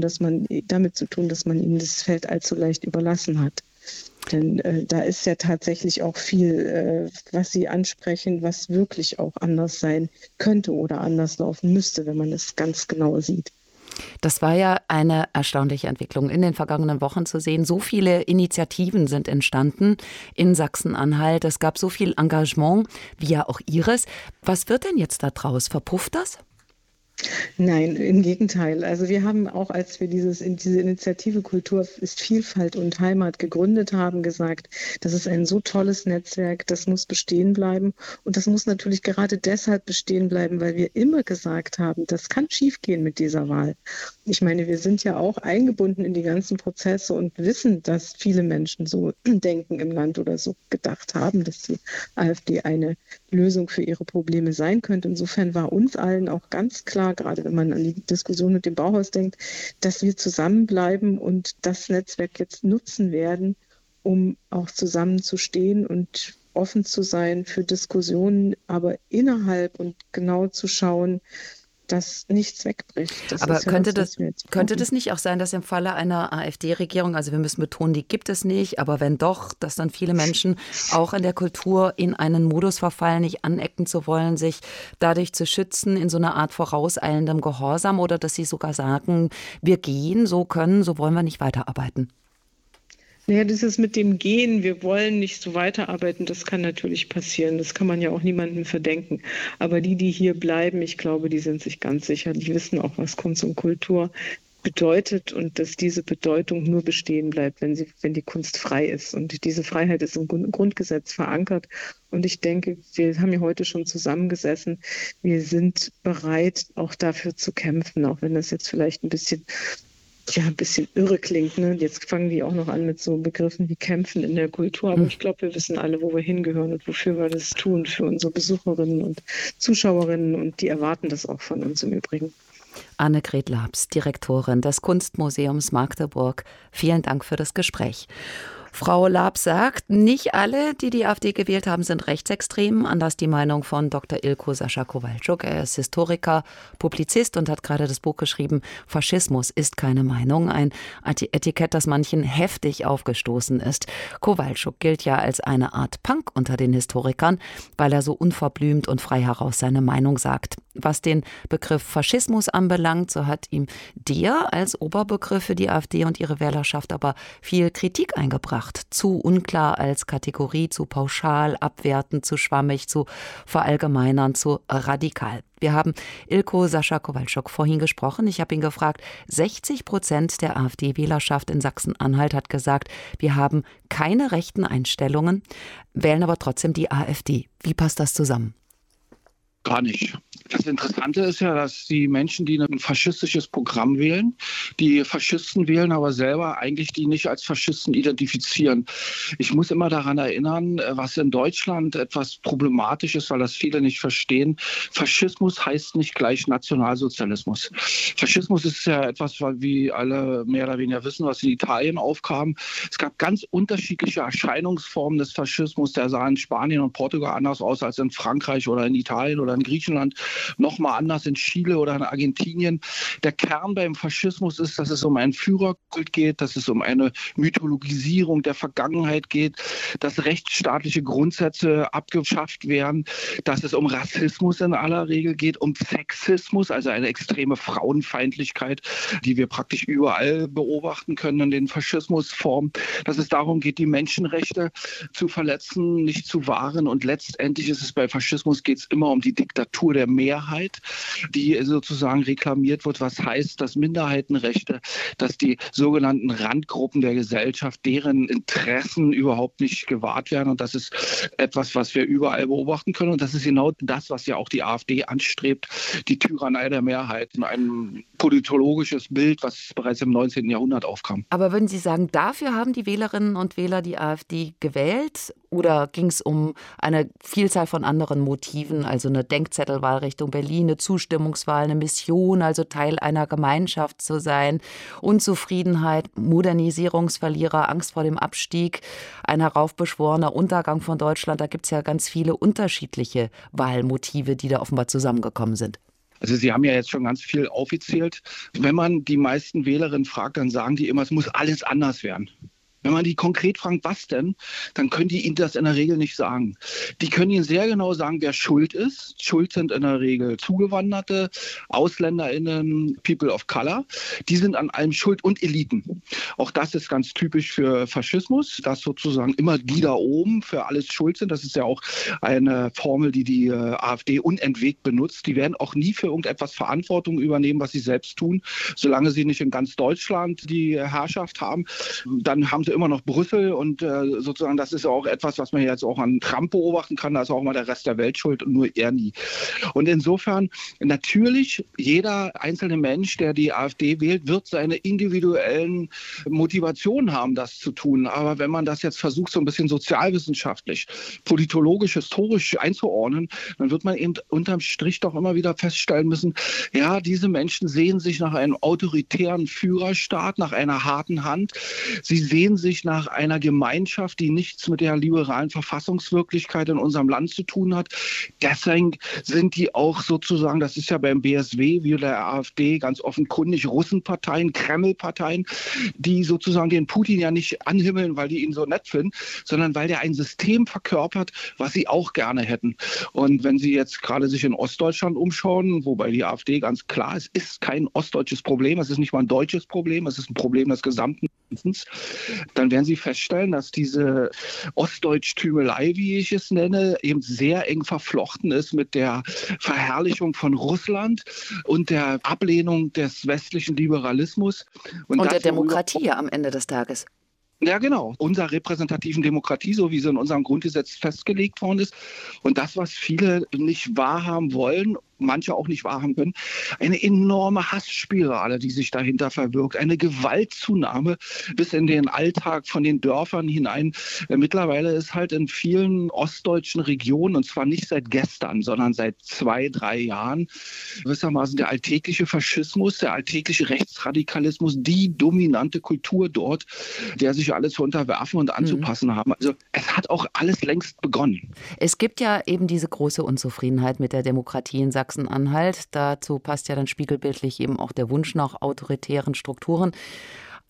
damit zu tun, dass man ihnen das Feld allzu leicht überlassen hat. Denn da ist ja tatsächlich auch viel, was Sie ansprechen, was wirklich auch anders sein könnte oder anders laufen müsste, wenn man es ganz genau sieht. Das war ja eine erstaunliche Entwicklung in den vergangenen Wochen zu sehen. So viele Initiativen sind entstanden in Sachsen-Anhalt. Es gab so viel Engagement, wie ja auch Ihres. Was wird denn jetzt da draus? Verpufft das? Nein, im Gegenteil. Also wir haben auch, als wir diese Initiative Kultur ist Vielfalt und Heimat gegründet haben, gesagt, das ist ein so tolles Netzwerk, das muss bestehen bleiben. Und das muss natürlich gerade deshalb bestehen bleiben, weil wir immer gesagt haben, das kann schiefgehen mit dieser Wahl. Ich meine, wir sind ja auch eingebunden in die ganzen Prozesse und wissen, dass viele Menschen so denken im Land oder so gedacht haben, dass die AfD eine Lösung für ihre Probleme sein könnte. Insofern war uns allen auch ganz klar, gerade wenn man an die Diskussion mit dem Bauhaus denkt, dass wir zusammenbleiben und das Netzwerk jetzt nutzen werden, um auch zusammenzustehen und offen zu sein für Diskussionen, aber innerhalb und genau zu schauen, dass nichts wegbricht. Aber könnte das nicht auch sein, dass im Falle einer AfD-Regierung, also wir müssen betonen, die gibt es nicht, aber wenn doch, dass dann viele Menschen auch in der Kultur in einen Modus verfallen, nicht anecken zu wollen, sich dadurch zu schützen, in so einer Art vorauseilendem Gehorsam, oder dass sie sogar sagen, wir gehen, so wollen wir nicht weiterarbeiten? Naja, dieses mit dem Gehen, wir wollen nicht so weiterarbeiten, das kann natürlich passieren. Das kann man ja auch niemandem verdenken. Aber die hier bleiben, ich glaube, die sind sich ganz sicher. Die wissen auch, was Kunst und Kultur bedeutet und dass diese Bedeutung nur bestehen bleibt, wenn die Kunst frei ist. Und diese Freiheit ist im Grundgesetz verankert. Und ich denke, wir haben ja heute schon zusammengesessen. Wir sind bereit, auch dafür zu kämpfen, auch wenn das jetzt vielleicht ein bisschen irre klingt. Ne? Jetzt fangen die auch noch an mit so Begriffen wie Kämpfen in der Kultur. Aber ich glaube, wir wissen alle, wo wir hingehören und wofür wir das tun, für unsere Besucherinnen und Zuschauerinnen. Und die erwarten das auch von uns im Übrigen. Annegret Labs, Direktorin des Kunstmuseums Magdeburg. Vielen Dank für das Gespräch. Frau Labs sagt, nicht alle, die die AfD gewählt haben, sind rechtsextrem. Anders die Meinung von Dr. Ilko Sascha Kowalczuk. Er ist Historiker, Publizist und hat gerade das Buch geschrieben, Faschismus ist keine Meinung. Ein Etikett, das manchen heftig aufgestoßen ist. Kowalczuk gilt ja als eine Art Punk unter den Historikern, weil er so unverblümt und frei heraus seine Meinung sagt. Was den Begriff Faschismus anbelangt, so hat ihm der als Oberbegriff für die AfD und ihre Wählerschaft aber viel Kritik eingebracht. gemacht. Zu unklar als Kategorie, zu pauschal, abwertend, zu schwammig, zu verallgemeinern, zu radikal. Wir haben Ilko Sascha Kowalczuk vorhin gesprochen. Ich habe ihn gefragt, 60% der AfD-Wählerschaft in Sachsen-Anhalt hat gesagt, wir haben keine rechten Einstellungen, wählen aber trotzdem die AfD. Wie passt das zusammen? Gar nicht. Das Interessante ist ja, dass die Menschen, die ein faschistisches Programm wählen, die Faschisten wählen, aber selber eigentlich die nicht als Faschisten identifizieren. Ich muss immer daran erinnern, was in Deutschland etwas problematisch ist, weil das viele nicht verstehen. Faschismus heißt nicht gleich Nationalsozialismus. Faschismus ist ja etwas, wie alle mehr oder weniger wissen, was in Italien aufkam. Es gab ganz unterschiedliche Erscheinungsformen des Faschismus. Der sah in Spanien und Portugal anders aus als in Frankreich oder in Italien oder in Griechenland, nochmal anders in Chile oder in Argentinien. Der Kern beim Faschismus ist, dass es um einen Führerkult geht, dass es um eine Mythologisierung der Vergangenheit geht, dass rechtsstaatliche Grundsätze abgeschafft werden, dass es um Rassismus in aller Regel geht, um Sexismus, also eine extreme Frauenfeindlichkeit, die wir praktisch überall beobachten können in den Faschismusformen, dass es darum geht, die Menschenrechte zu verletzen, nicht zu wahren, und letztendlich ist es bei Faschismus, geht es immer um die Diktatur der Mehrheit, die sozusagen reklamiert wird, was heißt, dass Minderheitenrechte, dass die sogenannten Randgruppen der Gesellschaft, deren Interessen überhaupt nicht gewahrt werden, und das ist etwas, was wir überall beobachten können, und das ist genau das, was ja auch die AfD anstrebt, die Tyrannei der Mehrheit, ein politologisches Bild, was bereits im 19. Jahrhundert aufkam. Aber würden Sie sagen, dafür haben die Wählerinnen und Wähler die AfD gewählt? Oder ging es um eine Vielzahl von anderen Motiven, also eine Denkzettelwahl Richtung Berlin, eine Zustimmungswahl, eine Mission, also Teil einer Gemeinschaft zu sein, Unzufriedenheit, Modernisierungsverlierer, Angst vor dem Abstieg, ein heraufbeschworener Untergang von Deutschland? Da gibt es ja ganz viele unterschiedliche Wahlmotive, die da offenbar zusammengekommen sind. Also Sie haben ja jetzt schon ganz viel aufgezählt. Wenn man die meisten Wählerinnen fragt, dann sagen die immer, es muss alles anders werden. Wenn man die konkret fragt, was denn, dann können die Ihnen das in der Regel nicht sagen. Die können Ihnen sehr genau sagen, wer schuld ist. Schuld sind in der Regel Zugewanderte, AusländerInnen, People of Color. Die sind an allem schuld, und Eliten. Auch das ist ganz typisch für Faschismus, dass sozusagen immer die da oben für alles schuld sind. Das ist ja auch eine Formel, die AfD unentwegt benutzt. Die werden auch nie für irgendetwas Verantwortung übernehmen, was sie selbst tun. Solange sie nicht in ganz Deutschland die Herrschaft haben, dann haben sie immer noch Brüssel, und sozusagen das ist auch etwas, was man jetzt auch an Trump beobachten kann. Da ist auch mal der Rest der Welt schuld und nur er nie. Und insofern natürlich, jeder einzelne Mensch, der die AfD wählt, wird seine individuellen Motivationen haben, das zu tun. Aber wenn man das jetzt versucht, so ein bisschen sozialwissenschaftlich, politologisch, historisch einzuordnen, dann wird man eben unterm Strich doch immer wieder feststellen müssen, ja, diese Menschen sehen sich nach einem autoritären Führerstaat, nach einer harten Hand. Sie sehen sich nach einer Gemeinschaft, die nichts mit der liberalen Verfassungswirklichkeit in unserem Land zu tun hat. Deswegen sind die auch sozusagen, das ist ja beim BSW wie der AfD ganz offenkundig, Russenparteien, Kremlparteien, die sozusagen den Putin ja nicht anhimmeln, weil die ihn so nett finden, sondern weil der ein System verkörpert, was sie auch gerne hätten. Und wenn Sie jetzt gerade sich in Ostdeutschland umschauen, wobei die AfD ganz klar ist, ist kein ostdeutsches Problem, es ist nicht mal ein deutsches Problem, es ist ein Problem des gesamten Landes, dann werden Sie feststellen, dass diese Ostdeutsch-Tümelei, wie ich es nenne, eben sehr eng verflochten ist mit der Verherrlichung von Russland und der Ablehnung des westlichen Liberalismus. Und der Demokratie am Ende des Tages. Ja, genau. Unserer repräsentativen Demokratie, so wie sie in unserem Grundgesetz festgelegt worden ist. Und das, was viele nicht wahrhaben wollen, manche auch nicht wahrhaben können, eine enorme Hassspirale, die sich dahinter verbirgt, eine Gewaltzunahme bis in den Alltag von den Dörfern hinein. Mittlerweile ist halt in vielen ostdeutschen Regionen, und zwar nicht seit gestern, sondern seit 2, 3 Jahren, gewissermaßen der alltägliche Faschismus, der alltägliche Rechtsradikalismus, die dominante Kultur dort, der sich alle zu unterwerfen und anzupassen haben. Also es hat auch alles längst begonnen. Es gibt ja eben diese große Unzufriedenheit mit der Demokratie in Sachsen-Anhalt. Dazu passt ja dann spiegelbildlich eben auch der Wunsch nach autoritären Strukturen.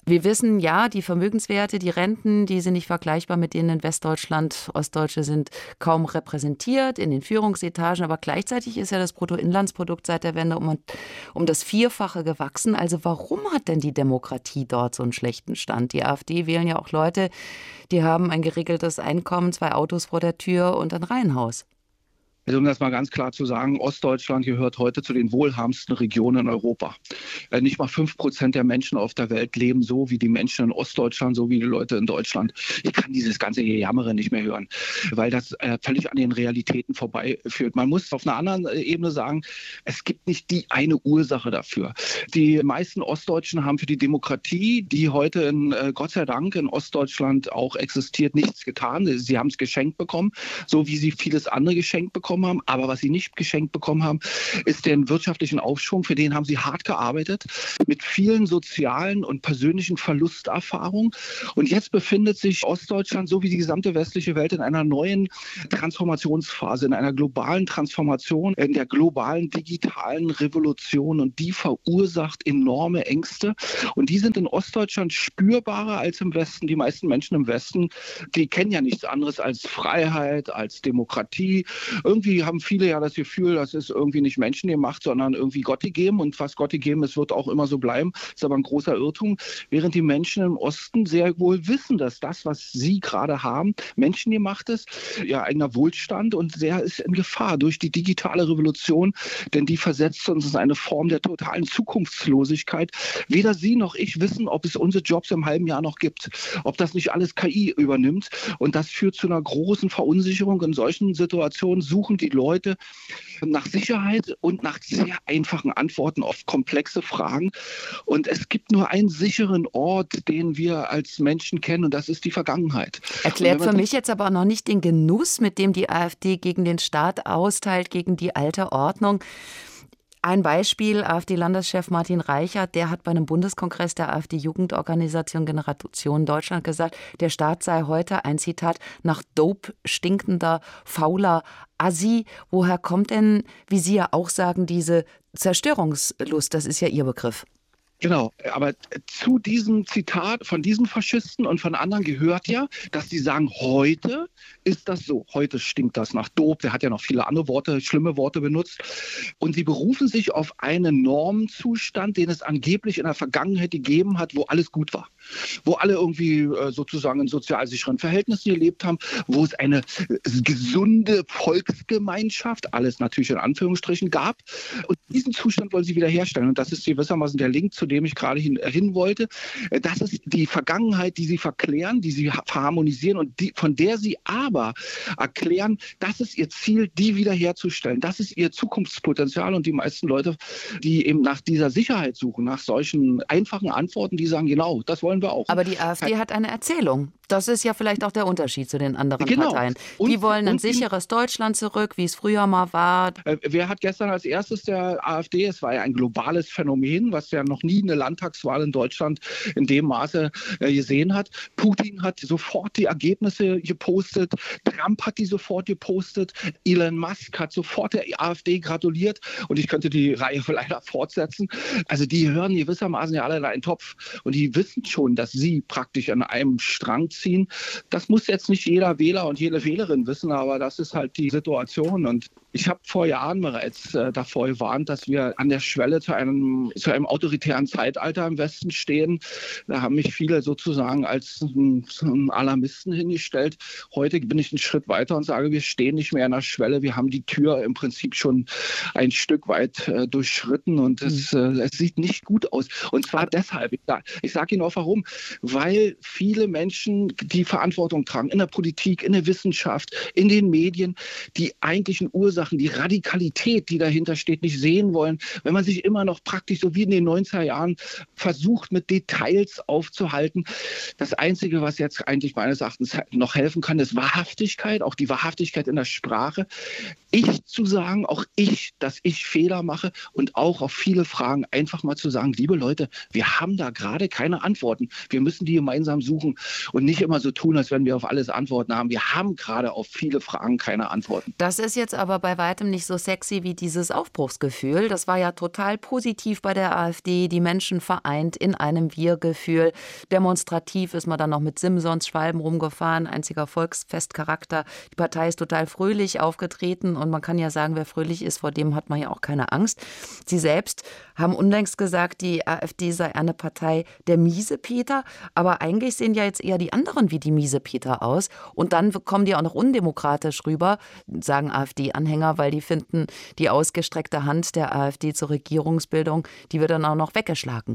Wir wissen, ja, die Vermögenswerte, die Renten, die sind nicht vergleichbar mit denen in Westdeutschland. Ostdeutsche sind kaum repräsentiert in den Führungsetagen, aber gleichzeitig ist ja das Bruttoinlandsprodukt seit der Wende um das Vierfache gewachsen. Also warum hat denn die Demokratie dort so einen schlechten Stand? Die AfD wählen ja auch Leute, die haben ein geregeltes Einkommen, 2 Autos vor der Tür und ein Reihenhaus. Also um das mal ganz klar zu sagen, Ostdeutschland gehört heute zu den wohlhabendsten Regionen in Europa. Nicht mal 5% der Menschen auf der Welt leben so wie die Menschen in Ostdeutschland, so wie die Leute in Deutschland. Ich kann dieses ganze Gejammere nicht mehr hören, weil das völlig an den Realitäten vorbeiführt. Man muss auf einer anderen Ebene sagen, es gibt nicht die eine Ursache dafür. Die meisten Ostdeutschen haben für die Demokratie, die heute Gott sei Dank in Ostdeutschland auch existiert, nichts getan. Sie haben es geschenkt bekommen, so wie sie vieles andere geschenkt bekommen haben. Aber was sie nicht geschenkt bekommen haben, ist den wirtschaftlichen Aufschwung. Für den haben sie hart gearbeitet, mit vielen sozialen und persönlichen Verlusterfahrungen. Und jetzt befindet sich Ostdeutschland, so wie die gesamte westliche Welt, in einer neuen Transformationsphase, in einer globalen Transformation, in der globalen digitalen Revolution. Und die verursacht enorme Ängste. Und die sind in Ostdeutschland spürbarer als im Westen. Die meisten Menschen im Westen, die kennen ja nichts anderes als Freiheit, als Demokratie. Irgendwie haben viele ja das Gefühl, das ist irgendwie nicht menschengemacht, sondern irgendwie Gott gegeben. Und was Gott gegeben ist, wird auch immer so bleiben. Das ist aber ein großer Irrtum. Während die Menschen im Osten sehr wohl wissen, dass das, was sie gerade haben, menschengemacht ist, ihr eigener Wohlstand, und der ist in Gefahr durch die digitale Revolution, denn die versetzt uns in eine Form der totalen Zukunftslosigkeit. Weder Sie noch ich wissen, ob es unsere Jobs im halben Jahr noch gibt, ob das nicht alles KI übernimmt. Und das führt zu einer großen Verunsicherung. In solchen Situationen suchen die Leute nach Sicherheit und nach sehr einfachen Antworten auf komplexe Fragen. Und es gibt nur einen sicheren Ort, den wir als Menschen kennen, und das ist die Vergangenheit. Erklärt für mich jetzt aber noch nicht den Genuss, mit dem die AfD gegen den Staat austeilt, gegen die alte Ordnung. Ein Beispiel, AfD-Landeschef Martin Reichert, der hat bei einem Bundeskongress der AfD-Jugendorganisation Generation Deutschland gesagt, der Staat sei heute, ein Zitat, nach Dope stinkender, fauler Assi. Woher kommt denn, wie Sie ja auch sagen, diese Zerstörungslust? Das ist ja Ihr Begriff. Genau, aber zu diesem Zitat von diesen Faschisten und von anderen gehört ja, dass die sagen, heute ist das so, heute stinkt das nach Dope, der hat ja noch viele andere Worte, schlimme Worte benutzt, und sie berufen sich auf einen Normzustand, den es angeblich in der Vergangenheit gegeben hat, wo alles gut war, wo alle irgendwie sozusagen in sozial sicheren Verhältnissen gelebt haben, wo es eine gesunde Volksgemeinschaft, alles natürlich in Anführungsstrichen, gab, und diesen Zustand wollen sie wiederherstellen, und das ist gewissermaßen der Link, zu dem ich gerade hin wollte. Das ist die Vergangenheit, die sie verklären, die sie verharmonisieren und von der sie aber erklären, das ist ihr Ziel, die wiederherzustellen. Das ist ihr Zukunftspotenzial, und die meisten Leute, die eben nach dieser Sicherheit suchen, nach solchen einfachen Antworten, die sagen, genau, das wollen wir auch. Aber die AfD hat eine Erzählung. Das ist ja vielleicht auch der Unterschied zu den anderen Parteien. Die wollen ein sicheres Deutschland zurück, wie es früher mal war. Wer hat gestern als erstes der AfD, es war ja ein globales Phänomen, was ja noch nie eine Landtagswahl in Deutschland in dem Maße gesehen hat. Putin hat sofort die Ergebnisse gepostet, Trump hat die sofort gepostet, Elon Musk hat sofort der AfD gratuliert, und ich könnte die Reihe leider fortsetzen. Also die hören gewissermaßen ja alle in einen Topf, und die wissen schon, dass sie praktisch an einem Strang ziehen. Das muss jetzt nicht jeder Wähler und jede Wählerin wissen, aber das ist halt die Situation. Und ich habe vor Jahren bereits davor gewarnt, dass wir an der Schwelle zu einem autoritären Zeitalter im Westen stehen. Da haben mich viele sozusagen als einen Alarmisten hingestellt. Heute bin ich einen Schritt weiter und sage, wir stehen nicht mehr an der Schwelle. Wir haben die Tür im Prinzip schon ein Stück weit durchschritten, und es sieht nicht gut aus. Und zwar deshalb, ich sage Ihnen auch warum, weil viele Menschen die Verantwortung tragen in der Politik, in der Wissenschaft, in den Medien, die eigentlichen Ursachen, die Radikalität, die dahinter steht, nicht sehen wollen. Wenn man sich immer noch praktisch so wie in den 90er Jahren versucht, mit Details aufzuhalten. Das Einzige, was jetzt eigentlich meines Erachtens noch helfen kann, ist Wahrhaftigkeit, auch die Wahrhaftigkeit in der Sprache. Ich zu sagen, auch ich, dass ich Fehler mache, und auch auf viele Fragen einfach mal zu sagen, liebe Leute, wir haben da gerade keine Antworten. Wir müssen die gemeinsam suchen und nicht immer so tun, als wenn wir auf alles Antworten haben. Wir haben gerade auf viele Fragen keine Antworten. Das ist jetzt aber bei bei weitem nicht so sexy wie dieses Aufbruchsgefühl. Das war ja total positiv bei der AfD, die Menschen vereint in einem Wir-Gefühl. Demonstrativ ist man dann noch mit Simsons Schwalben rumgefahren, einziger Volksfestcharakter. Die Partei ist total fröhlich aufgetreten und man kann ja sagen, wer fröhlich ist, vor dem hat man ja auch keine Angst. Sie selbst haben unlängst gesagt, die AfD sei eine Partei der Miesepeter, aber eigentlich sehen ja jetzt eher die anderen wie die Miesepeter aus und dann kommen die auch noch undemokratisch rüber, sagen AfD-Anhänger, weil die finden, die ausgestreckte Hand der AfD zur Regierungsbildung, die wird dann auch noch weggeschlagen.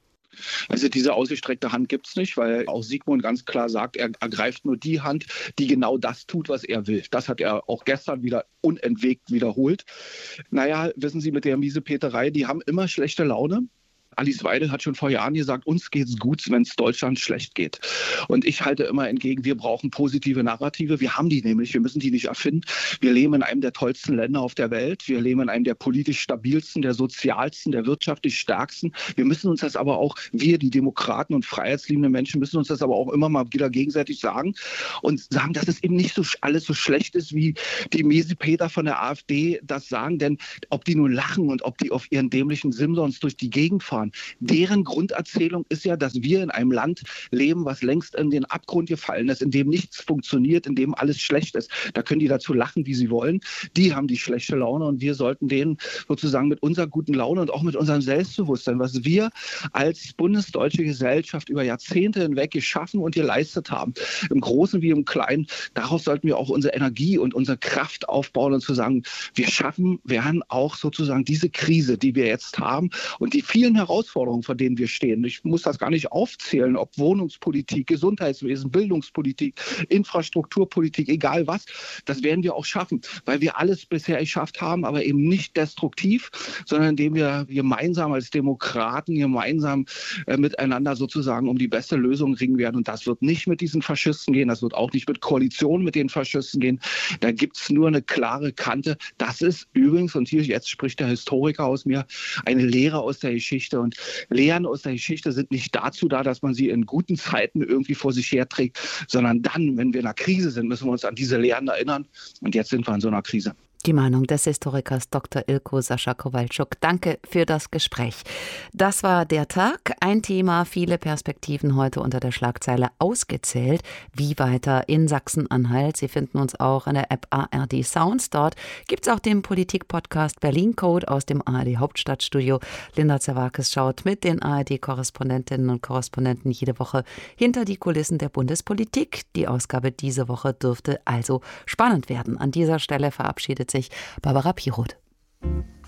Also diese ausgestreckte Hand gibt es nicht, weil auch Sigmund ganz klar sagt, er ergreift nur die Hand, die genau das tut, was er will. Das hat er auch gestern wieder unentwegt wiederholt. Naja, wissen Sie, mit der Miesepeterei, die haben immer schlechte Laune. Alice Weidel hat schon vor Jahren gesagt, uns geht's gut, wenn es Deutschland schlecht geht. Und ich halte immer entgegen, wir brauchen positive Narrative. Wir haben die nämlich, wir müssen die nicht erfinden. Wir leben in einem der tollsten Länder auf der Welt. Wir leben in einem der politisch stabilsten, der sozialsten, der wirtschaftlich stärksten. Wir müssen uns das aber auch, wir, die Demokraten und freiheitsliebenden Menschen, müssen uns das aber auch immer mal wieder gegenseitig sagen und sagen, dass es eben nicht so alles so schlecht ist, wie die Miesepeter von der AfD das sagen. Denn ob die nun lachen und ob die auf ihren dämlichen Simsons durch die Gegend fahren, deren Grunderzählung ist ja, dass wir in einem Land leben, was längst in den Abgrund gefallen ist, in dem nichts funktioniert, in dem alles schlecht ist. Da können die dazu lachen, wie sie wollen. Die haben die schlechte Laune und wir sollten denen sozusagen mit unserer guten Laune und auch mit unserem Selbstbewusstsein, was wir als bundesdeutsche Gesellschaft über Jahrzehnte hinweg geschaffen und geleistet haben, im Großen wie im Kleinen, darauf sollten wir auch unsere Energie und unsere Kraft aufbauen und zu sagen, wir werden auch sozusagen diese Krise, die wir jetzt haben und die vielen Herausforderungen, vor denen wir stehen. Ich muss das gar nicht aufzählen, ob Wohnungspolitik, Gesundheitswesen, Bildungspolitik, Infrastrukturpolitik, egal was, das werden wir auch schaffen, weil wir alles bisher geschafft haben, aber eben nicht destruktiv, sondern indem wir gemeinsam als Demokraten gemeinsam miteinander sozusagen um die beste Lösung ringen werden. Und das wird nicht mit diesen Faschisten gehen, das wird auch nicht mit Koalitionen mit den Faschisten gehen. Da gibt es nur eine klare Kante. Das ist übrigens, und hier jetzt spricht der Historiker aus mir, eine Lehre aus der Geschichte. Und Lehren aus der Geschichte sind nicht dazu da, dass man sie in guten Zeiten irgendwie vor sich herträgt, sondern dann, wenn wir in einer Krise sind, müssen wir uns an diese Lehren erinnern. Und jetzt sind wir in so einer Krise. Die Meinung des Historikers Dr. Ilko Sascha Kowalczuk. Danke für das Gespräch. Das war der Tag. Ein Thema, viele Perspektiven heute unter der Schlagzeile ausgezählt. Wie weiter in Sachsen-Anhalt? Sie finden uns auch in der App ARD Sounds. Dort gibt es auch den Politik-Podcast Berlin Code aus dem ARD Hauptstadtstudio. Linda Zerwakis schaut mit den ARD-Korrespondentinnen und Korrespondenten jede Woche hinter die Kulissen der Bundespolitik. Die Ausgabe diese Woche dürfte also spannend werden. An dieser Stelle verabschiedet sich Barbara Piroth.